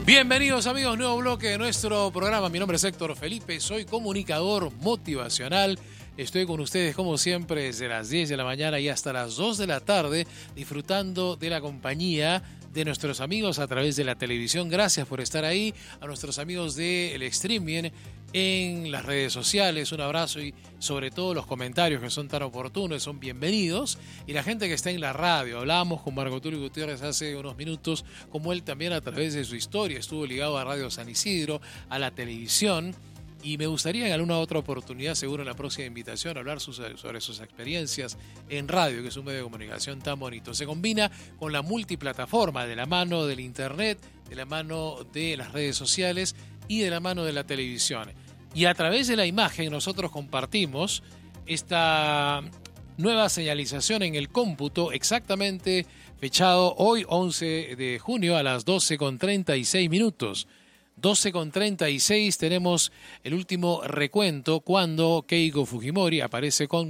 Bienvenidos amigos, nuevo bloque de nuestro programa. Mi nombre es Héctor Felipe, soy comunicador motivacional. Estoy con ustedes como siempre desde las 10 de la mañana y hasta las 2 de la tarde disfrutando de la compañía de nuestros amigos a través de la televisión. Gracias por estar ahí. A nuestros amigos del streaming en las redes sociales, un abrazo y sobre todo los comentarios que son tan oportunos, son bienvenidos. Y la gente que está en la radio, hablábamos con Marco Tulio Gutiérrez hace unos minutos, como él también a través de su historia estuvo ligado a Radio San Isidro, a la televisión. Y me gustaría en alguna otra oportunidad, seguro en la próxima invitación, hablar sobre sus experiencias en radio, que es un medio de comunicación tan bonito. Se combina con la multiplataforma, de la mano del internet, de la mano de las redes sociales y de la mano de la televisión. Y a través de la imagen nosotros compartimos esta nueva señalización en el cómputo, exactamente fechado hoy 11 de junio a las 12:36 minutos. 12:36 tenemos el último recuento cuando Keiko Fujimori aparece con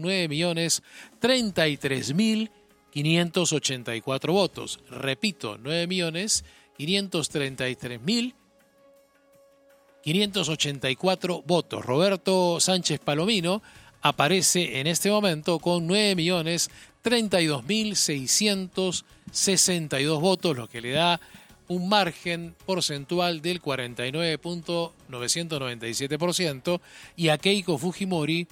9.033.584 votos. Repito, 9.533.584 votos. Roberto Sánchez Palomino aparece en este momento con 9.032.662 votos, lo que le da un margen porcentual del 49.997% y a Keiko Fujimori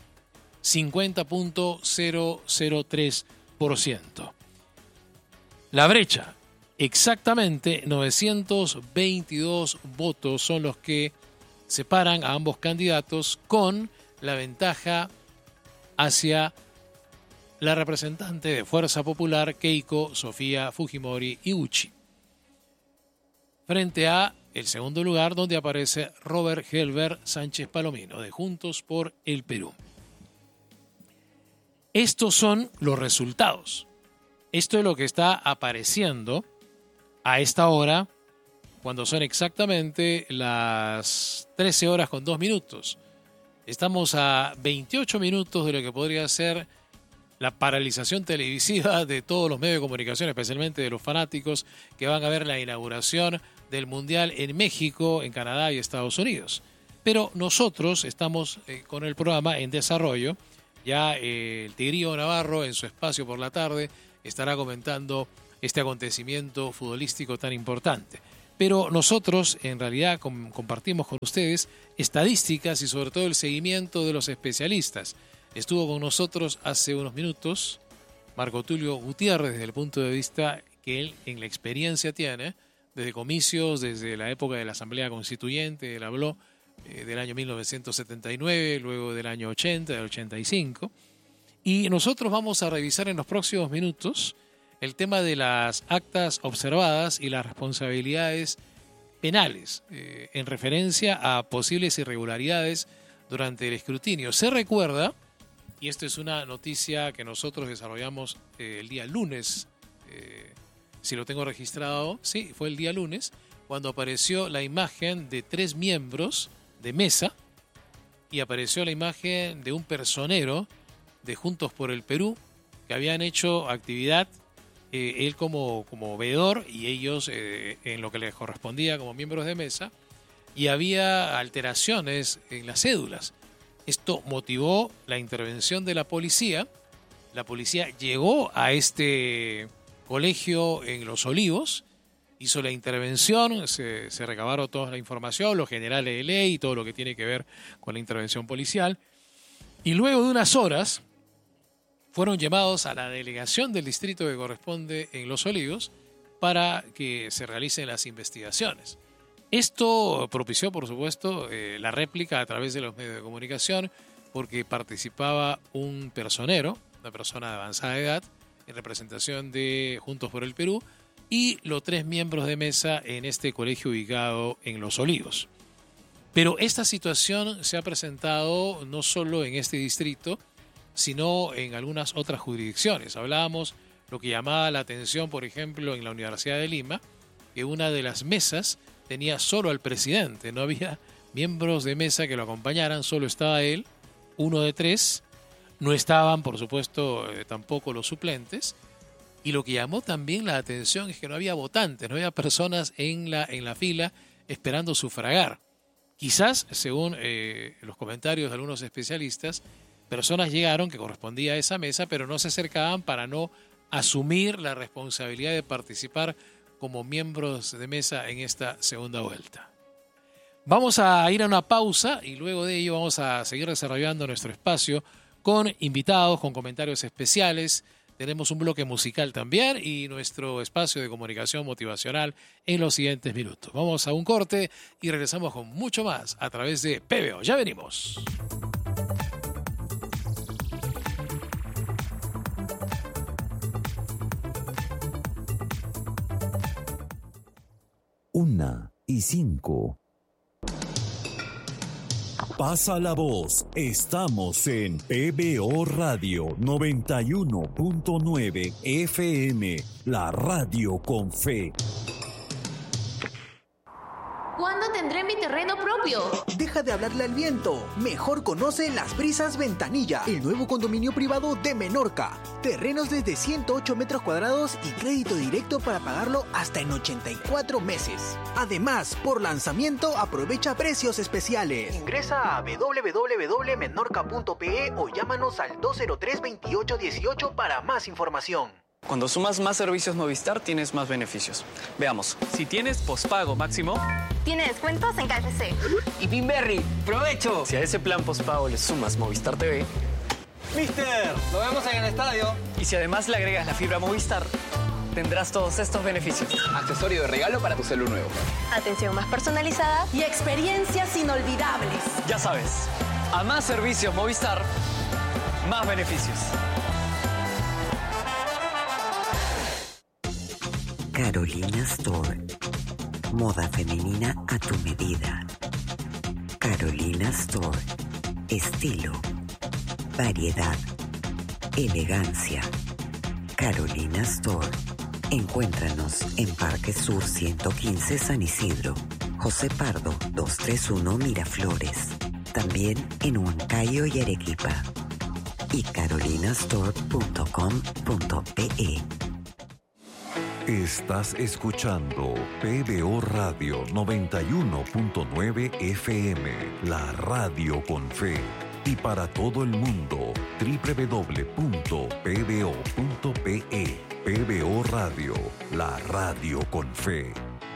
50.003%. La brecha, exactamente 922 votos son los que separan a ambos candidatos, con la ventaja hacia la representante de Fuerza Popular, Keiko Sofía Fujimori Iguchi, frente a el segundo lugar, donde aparece Robert Helber Sánchez Palomino, de Juntos por el Perú. Estos son los resultados. Esto es lo que está apareciendo a esta hora, cuando son exactamente las 13 horas con 2 minutos. Estamos a 28 minutos de lo que podría ser la paralización televisiva de todos los medios de comunicación, especialmente de los fanáticos que van a ver la inauguración del Mundial en México, en Canadá y Estados Unidos. Pero nosotros estamos con el programa en desarrollo. Ya el Tigrillo Navarro, en su espacio por la tarde, estará comentando este acontecimiento futbolístico tan importante. Pero nosotros, en realidad, compartimos con ustedes estadísticas y sobre todo el seguimiento de los especialistas. Estuvo con nosotros hace unos minutos Marco Tulio Gutiérrez, desde el punto de vista que él en la experiencia tiene, desde comicios, desde la época de la Asamblea Constituyente. Él habló del año 1979, luego del año 80, del 85. Y nosotros vamos a revisar en los próximos minutos el tema de las actas observadas y las responsabilidades penales en referencia a posibles irregularidades durante el escrutinio. Se recuerda, y esto es una noticia que nosotros desarrollamos el día lunes, si lo tengo registrado, sí, fue el día lunes, cuando apareció la imagen de 3 miembros de mesa y apareció la imagen de un personero de Juntos por el Perú que habían hecho actividad, él como veedor y ellos en lo que les correspondía como miembros de mesa, y había alteraciones en las cédulas. Esto motivó la intervención de la policía. La policía llegó a este colegio en Los Olivos, hizo la intervención, se recabaron toda la información, los generales de ley y todo lo que tiene que ver con la intervención policial. Y luego de unas horas fueron llamados a la delegación del distrito que corresponde en Los Olivos para que se realicen las investigaciones. Esto propició, por supuesto, la réplica a través de los medios de comunicación, porque participaba un personero, una persona de avanzada edad, en representación de Juntos por el Perú, y los 3 miembros de mesa en este colegio ubicado en Los Olivos. Pero esta situación se ha presentado no solo en este distrito, sino en algunas otras jurisdicciones. Hablábamos lo que llamaba la atención, por ejemplo, en la Universidad de Lima, que una de las mesas tenía solo al presidente, no había miembros de mesa que lo acompañaran, solo estaba él, uno de 3, no estaban, por supuesto, tampoco los suplentes, y lo que llamó también la atención es que no había votantes, no había personas en la fila esperando sufragar. Quizás, según los comentarios de algunos especialistas, personas llegaron que correspondía a esa mesa, pero no se acercaban para no asumir la responsabilidad de participar como miembros de mesa en esta segunda vuelta. Vamos a ir a una pausa y luego de ello vamos a seguir desarrollando nuestro espacio con invitados, con comentarios especiales. Tenemos un bloque musical también y nuestro espacio de comunicación motivacional en los siguientes minutos. Vamos a un corte y regresamos con mucho más a través de PBO. Ya venimos. Una y 5. Pasa la voz. Estamos en PBO Radio 91.9 FM, la radio con fe. ¿Cuándo tendré mi terreno propio? Deja de hablarle al viento. Mejor conoce Las Brisas Ventanilla, el nuevo condominio privado de Menorca. Terrenos desde 108 metros cuadrados y crédito directo para pagarlo hasta en 84 meses. Además, por lanzamiento aprovecha precios especiales. Ingresa a www.menorca.pe o llámanos al 203-2818 para más información. Cuando sumas más servicios Movistar, tienes más beneficios. Veamos. Si tienes pospago máximo, Tiene descuentos en KFC. y Pinberry, ¡provecho! Si a ese plan pospago le sumas Movistar TV, Mister, lo vemos en el estadio. y si además le agregas la fibra Movistar, tendrás todos estos beneficios. Accesorio de regalo para tu celu nuevo. Atención más personalizada Y experiencias inolvidables. Ya sabes, a más servicios Movistar, más beneficios. Carolina Store. Moda femenina a tu medida. Carolina Store. Estilo. Variedad. Elegancia. Carolina Store. Encuéntranos en Parque Sur 115 San Isidro. José Pardo 231 Miraflores. También en Huancayo y Arequipa. Y carolinastore.com.pe. Estás escuchando PBO Radio 91.9 FM, la radio con fe. Y para todo el mundo, www.pbo.pe. PBO Radio, la radio con fe.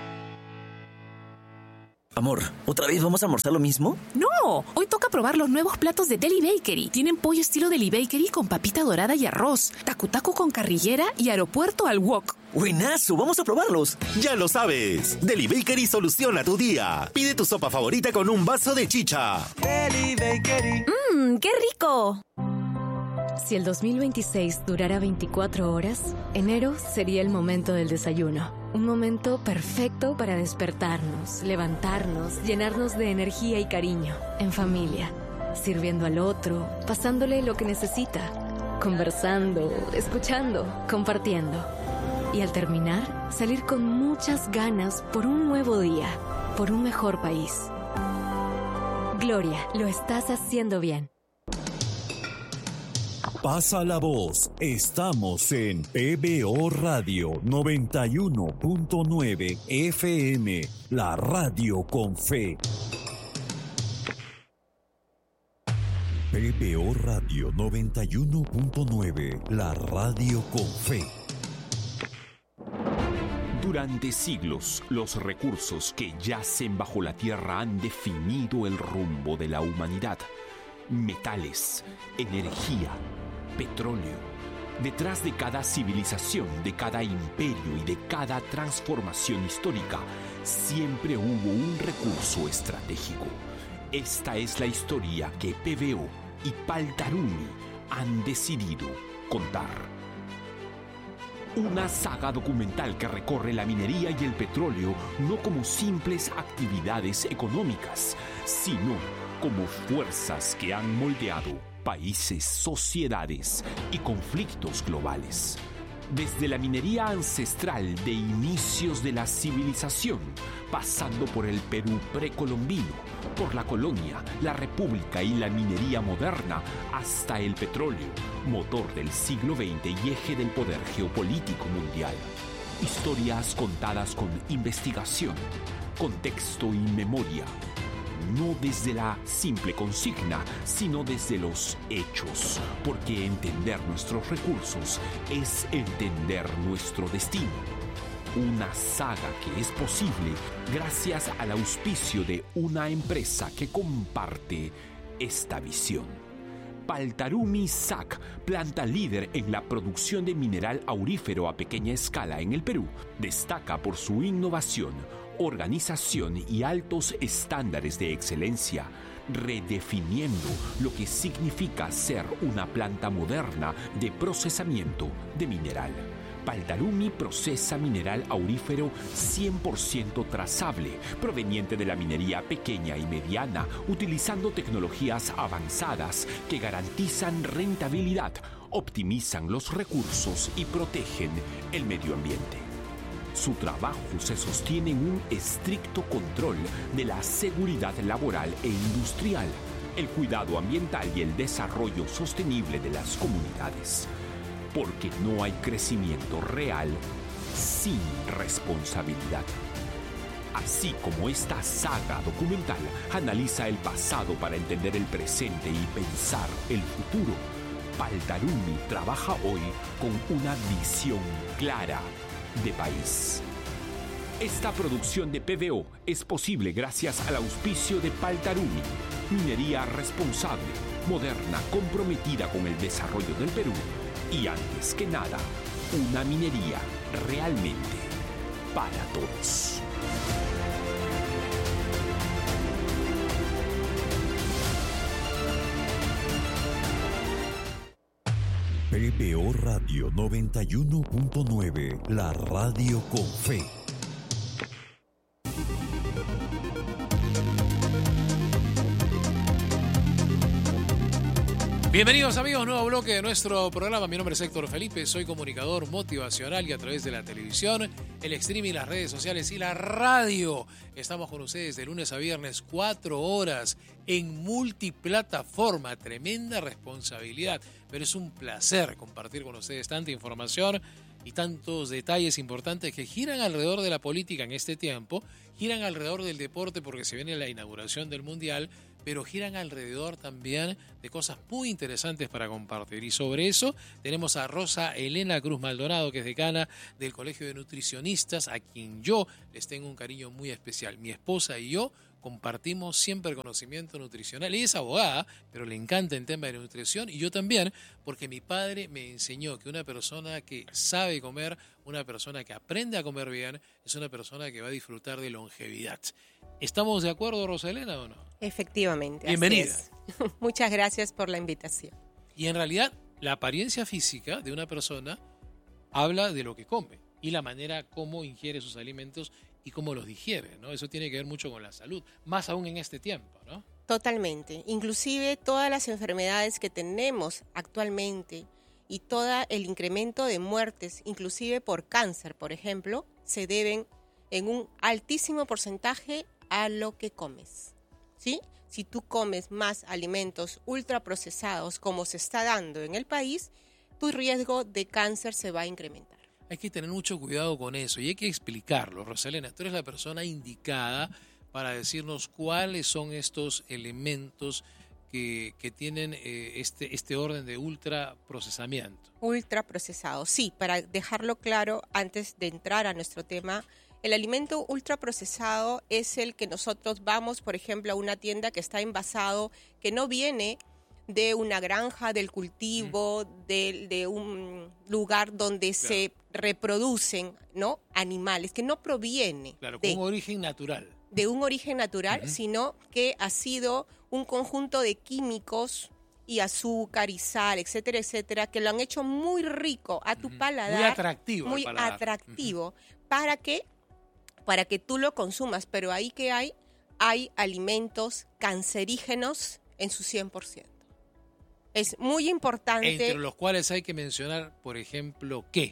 Amor, ¿otra vez vamos a almorzar lo mismo? No, hoy toca probar los nuevos platos de Deli Bakery. Tienen pollo estilo Deli Bakery con papita dorada y arroz, tacu-tacu con carrillera y aeropuerto al wok. ¡Buenazo! ¡Vamos a probarlos! Ya lo sabes, Deli Bakery soluciona tu día. Pide tu sopa favorita con un vaso de chicha. Deli Bakery. ¡Qué rico! Si el 2026 durara 24 horas, enero sería el momento del desayuno. Un momento perfecto para despertarnos, levantarnos, llenarnos de energía y cariño. En familia, sirviendo al otro, pasándole lo que necesita, conversando, escuchando, compartiendo. Y al terminar, salir con muchas ganas por un nuevo día, por un mejor país. Gloria, lo estás haciendo bien. Pasa la voz. Estamos en PBO Radio 91.9 FM, la radio con fe. PBO Radio 91.9, la radio con fe. Durante siglos, los recursos que yacen bajo la tierra han definido el rumbo de la humanidad. Metales, energía, petróleo. Detrás de cada civilización, de cada imperio y de cada transformación histórica, siempre hubo un recurso estratégico. Esta es la historia que PBO y Paltaruni han decidido contar. Una saga documental que recorre la minería y el petróleo no como simples actividades económicas, sino como fuerzas que han moldeado países, sociedades y conflictos globales. Desde la minería ancestral de inicios de la civilización, pasando por el Perú precolombino, por la colonia, la república y la minería moderna, hasta el petróleo, motor del siglo XX y eje del poder geopolítico mundial. Historias contadas con investigación, contexto y memoria. No desde la simple consigna, sino desde los hechos, porque entender nuestros recursos es entender nuestro destino. Una saga que es posible gracias al auspicio de una empresa que comparte esta visión. Paltarumi SAC, planta líder en la producción de mineral aurífero a pequeña escala en el Perú, destaca por su innovación, organización y altos estándares de excelencia, redefiniendo lo que significa ser una planta moderna de procesamiento de mineral. Paltarumi procesa mineral aurífero 100% trazable, proveniente de la minería pequeña y mediana, utilizando tecnologías avanzadas que garantizan rentabilidad, optimizan los recursos y protegen el medio ambiente. Su trabajo se sostiene en un estricto control de la seguridad laboral e industrial, el cuidado ambiental y el desarrollo sostenible de las comunidades. Porque no hay crecimiento real sin responsabilidad. Así como esta saga documental analiza el pasado para entender el presente y pensar el futuro, Paltarumi trabaja hoy con una visión clara de país. Esta producción de PBO es posible gracias al auspicio de Paltarumi, minería responsable, moderna, comprometida con el desarrollo del Perú y, antes que nada, una minería realmente para todos. PBO Radio 91.9, la radio con fe. Bienvenidos amigos, nuevo bloque de nuestro programa. Mi nombre es Héctor Felipe, soy comunicador motivacional y a través de la televisión, el streaming, las redes sociales y la radio. Estamos con ustedes de lunes a viernes, 4 horas en multiplataforma. Tremenda responsabilidad, pero es un placer compartir con ustedes tanta información y tantos detalles importantes que giran alrededor de la política en este tiempo, giran alrededor del deporte porque se viene la inauguración del Mundial, pero giran alrededor también de cosas muy interesantes para compartir. Y sobre eso tenemos a Rosa Elena Cruz Maldonado, que es decana del Colegio de Nutricionistas, a quien yo les tengo un cariño muy especial. Mi esposa y yo compartimos siempre conocimiento nutricional. Ella es abogada, pero le encanta el tema de la nutrición, y yo también, porque mi padre me enseñó que una persona que sabe comer, una persona que aprende a comer bien, es una persona que va a disfrutar de longevidad. ¿Estamos de acuerdo, Rosa Elena, o no? Efectivamente. Bienvenida. Así es. Muchas gracias por la invitación. Y en realidad, la apariencia física de una persona habla de lo que come y la manera como ingiere sus alimentos y cómo los digiere, ¿no? Eso tiene que ver mucho con la salud, más aún en este tiempo, ¿no? Totalmente. Inclusive todas las enfermedades que tenemos actualmente y todo el incremento de muertes, inclusive por cáncer, por ejemplo, se deben en un altísimo porcentaje a lo que comes, ¿sí? Si tú comes más alimentos ultraprocesados, como se está dando en el país, tu riesgo de cáncer se va a incrementar. Hay que tener mucho cuidado con eso y hay que explicarlo. Rosalena, tú eres la persona indicada para decirnos cuáles son estos elementos que tienen este orden de ultraprocesamiento. Ultraprocesado, sí, para dejarlo claro antes de entrar a nuestro tema. El alimento ultraprocesado es el que nosotros vamos, por ejemplo, a una tienda que está envasado, que no viene de una granja, del cultivo, de un lugar donde se reproducen, ¿no?, animales, que no proviene de un origen natural. De un origen natural, sino que ha sido un conjunto de químicos y azúcar y sal, etcétera, etcétera, que lo han hecho muy rico a tu paladar. Muy atractivo. Muy atractivo. ¿Para qué? Para que tú lo consumas, pero ahí que hay alimentos cancerígenos en su 100%. Es muy importante. Entre los cuales hay que mencionar, por ejemplo, ¿qué?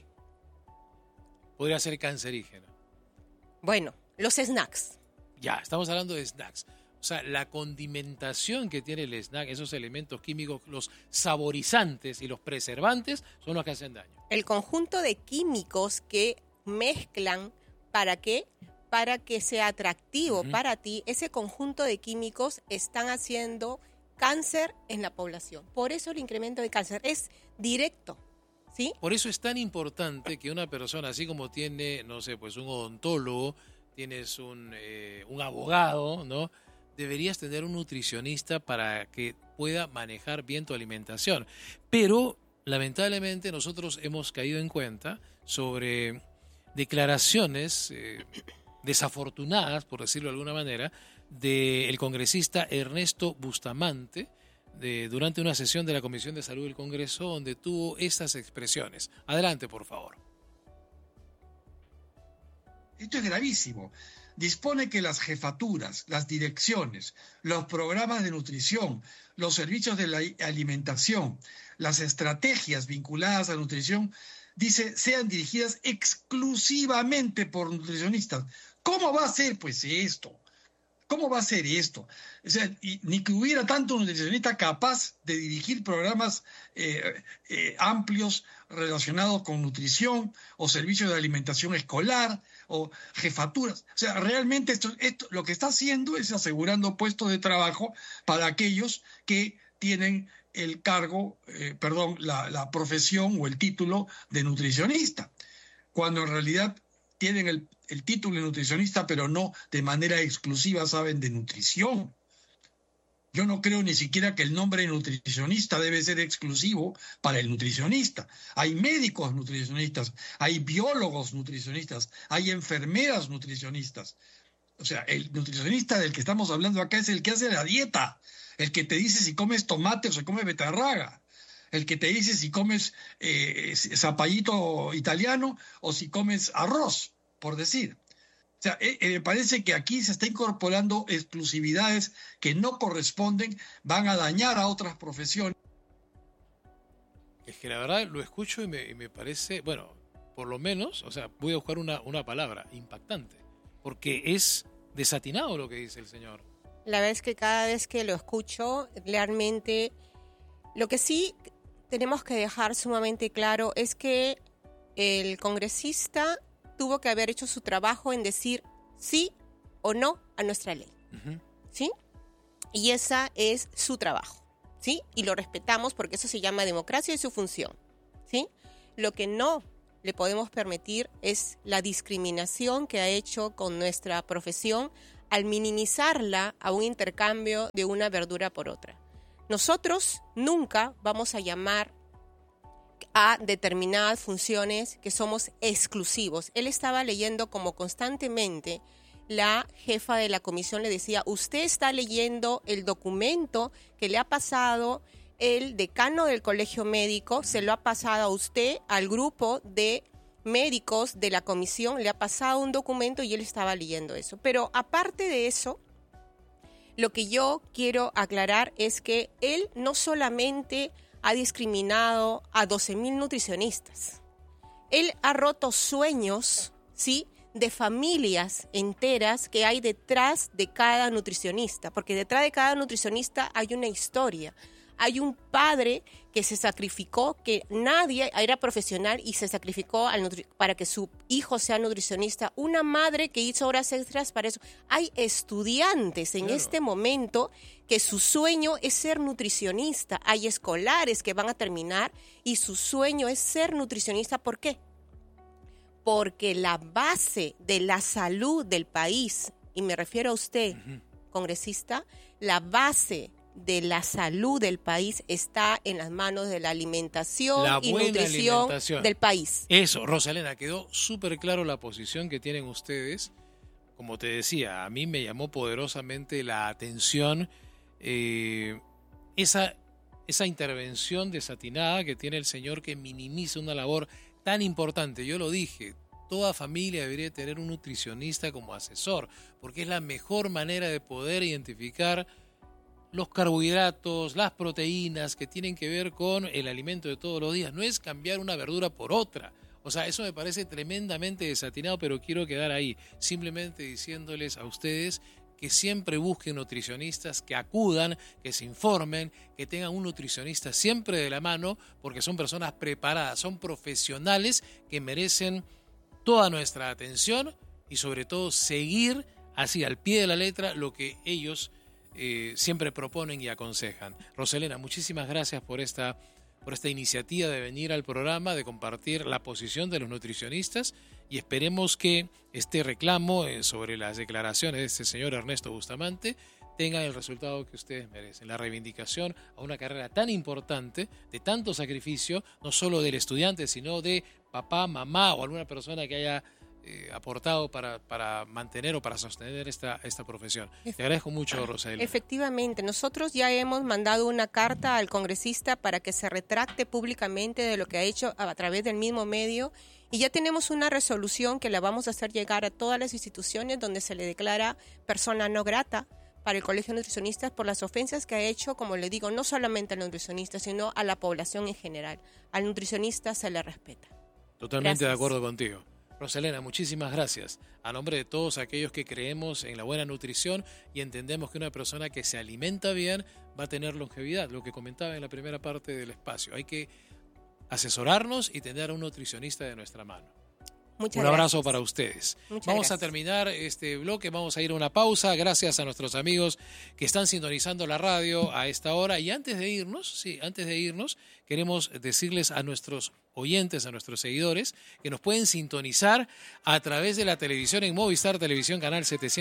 Podría ser cancerígeno. Bueno, los snacks. Ya, estamos hablando de snacks. O sea, la condimentación que tiene el snack, esos elementos químicos, los saborizantes y los preservantes son los que hacen daño. El conjunto de químicos que mezclan, ¿para qué? para que sea atractivo para ti, ese conjunto de químicos están haciendo cáncer en la población. Por eso el incremento de cáncer es directo, ¿sí? Por eso es tan importante que una persona, así como tiene, no sé, pues un odontólogo, tienes un abogado, ¿no? Deberías tener un nutricionista para que pueda manejar bien tu alimentación. Pero, lamentablemente, nosotros hemos caído en cuenta sobre declaraciones desafortunadas, por decirlo de alguna manera, del congresista Ernesto Bustamante durante una sesión de la Comisión de Salud del Congreso, donde tuvo estas expresiones. Adelante, por favor. Esto es gravísimo. Dispone que las jefaturas, las direcciones, los programas de nutrición, los servicios de la alimentación, las estrategias vinculadas a nutrición, dice, sean dirigidas exclusivamente por nutricionistas. ¿Cómo va a ser, pues, esto? ¿Cómo va a ser esto? O sea, ni que hubiera tanto nutricionista capaz de dirigir programas amplios relacionados con nutrición o servicios de alimentación escolar o jefaturas. O sea, realmente esto lo que está haciendo es asegurando puestos de trabajo para aquellos que tienen el cargo, la profesión o el título de nutricionista, cuando en realidad tienen el título de nutricionista, pero no de manera exclusiva saben de nutrición. Yo no creo ni siquiera que el nombre nutricionista debe ser exclusivo para el nutricionista. Hay médicos nutricionistas, hay biólogos nutricionistas, hay enfermeras nutricionistas. O sea, el nutricionista del que estamos hablando acá es el que hace la dieta, el que te dice si comes tomate o si comes betarraga, el que te dice si comes zapallito italiano o si comes arroz, por decir. O sea, me parece que aquí se está incorporando exclusividades que no corresponden, van a dañar a otras profesiones. Es que la verdad lo escucho y me parece, bueno, por lo menos, o sea, voy a buscar una palabra, impactante, porque es desatinado lo que dice el señor. La verdad es que cada vez que lo escucho, realmente, lo que sí tenemos que dejar sumamente claro es que el congresista tuvo que haber hecho su trabajo en decir sí o no a nuestra ley, ¿sí? Y esa es su trabajo, ¿sí? Y lo respetamos porque eso se llama democracia y su función, ¿sí? Lo que no le podemos permitir es la discriminación que ha hecho con nuestra profesión al minimizarla a un intercambio de una verdura por otra. Nosotros nunca vamos a llamar a determinadas funciones que somos exclusivos. Él estaba leyendo como constantemente la jefa de la comisión le decía, usted está leyendo el documento que le ha pasado el decano del colegio médico, se lo ha pasado a usted, al grupo de médicos de la comisión, le ha pasado un documento y él estaba leyendo eso. Pero aparte de eso, lo que yo quiero aclarar es que él no solamente ha discriminado a 12,000 nutricionistas. Él ha roto sueños, ¿sí?, de familias enteras que hay detrás de cada nutricionista, porque detrás de cada nutricionista hay una historia. Hay un padre que se sacrificó, que nadie era profesional y se sacrificó para que su hijo sea nutricionista. Una madre que hizo horas extras para eso. Hay estudiantes en este momento que su sueño es ser nutricionista. Hay escolares que van a terminar y su sueño es ser nutricionista. ¿Por qué? Porque la base de la salud del país, y me refiero a usted, congresista, la base de la salud del país está en las manos de la alimentación y nutrición del país. Eso, Rosalena, quedó súper claro la posición que tienen ustedes. Como te decía, a mí me llamó poderosamente la atención esa intervención desatinada que tiene el señor, que minimiza una labor tan importante. Yo lo dije, toda familia debería tener un nutricionista como asesor, porque es la mejor manera de poder identificar los carbohidratos, las proteínas que tienen que ver con el alimento de todos los días. No es cambiar una verdura por otra. O sea, eso me parece tremendamente desatinado, pero quiero quedar ahí, simplemente diciéndoles a ustedes que siempre busquen nutricionistas, que acudan, que se informen, que tengan un nutricionista siempre de la mano, porque son personas preparadas, son profesionales que merecen toda nuestra atención y sobre todo seguir así al pie de la letra lo que ellos siempre proponen y aconsejan. Roselena, muchísimas gracias por esta iniciativa de venir al programa, de compartir la posición de los nutricionistas, y esperemos que este reclamo sobre las declaraciones de este señor Ernesto Bustamante tenga el resultado que ustedes merecen, la reivindicación a una carrera tan importante, de tanto sacrificio, no solo del estudiante, sino de papá, mamá o alguna persona que haya aportado para mantener o para sostener esta profesión. Te agradezco mucho, Roselena. Efectivamente, nosotros ya hemos mandado una carta al congresista para que se retracte públicamente de lo que ha hecho a través del mismo medio, y ya tenemos una resolución que la vamos a hacer llegar a todas las instituciones donde se le declara persona no grata para el Colegio de Nutricionistas por las ofensas que ha hecho, como le digo, no solamente al nutricionista, sino a la población en general. Al nutricionista se le respeta. Totalmente de acuerdo contigo. Roselena, muchísimas gracias. A nombre de todos aquellos que creemos en la buena nutrición y entendemos que una persona que se alimenta bien va a tener longevidad, lo que comentaba en la primera parte del espacio. Hay que asesorarnos y tener a un nutricionista de nuestra mano. Un abrazo para ustedes. Vamos a terminar este bloque, vamos a ir a una pausa. Gracias a nuestros amigos que están sintonizando la radio a esta hora. Y antes de irnos, queremos decirles a nuestros oyentes, a nuestros seguidores, que nos pueden sintonizar a través de la televisión en Movistar Televisión, canal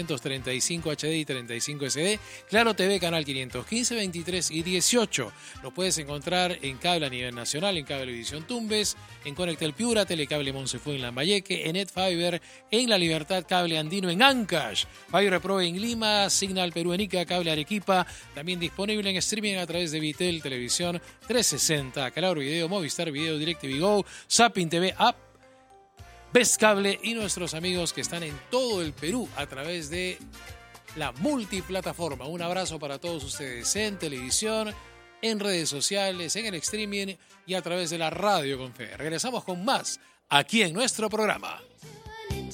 735 HD y 35 SD, Claro TV, canal 515, 23 y 18. Lo puedes encontrar en cable a nivel nacional, en Cablevisión Tumbes, en Conectel Piura, Telecable Monsefu en Lambayeque, en NetFiber, en La Libertad, Cable Andino en Ancash, Fiber Pro en Lima, Signal Perú en Ica, Cable Arequipa, también disponible en streaming a través de Vitel Televisión 360, Claro Video, Movistar Video, DirecTV Go, Zapping TV App, Best Cable y nuestros amigos que están en todo el Perú a través de la multiplataforma. Un abrazo para todos ustedes en televisión, en redes sociales, en el streaming y a través de la radio con fe. Regresamos con más aquí en nuestro programa.